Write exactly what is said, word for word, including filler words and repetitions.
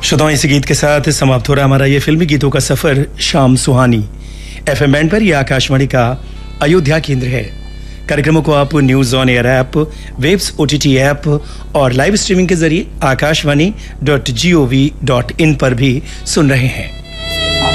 श्रोताओं, इसी गीत के साथ समाप्त हो रहा हमारा ये फिल्मी गीतों का सफर शाम सुहानी। एफएम बैंड पर यह आकाशवाणी का अयोध्या केंद्र है। कार्यक्रमों को आप news on air app, webs OTT app और लाइव स्ट्रीमिंग के जरिए Akashvani dot G O V dot in पर भी सुन रहे हैं।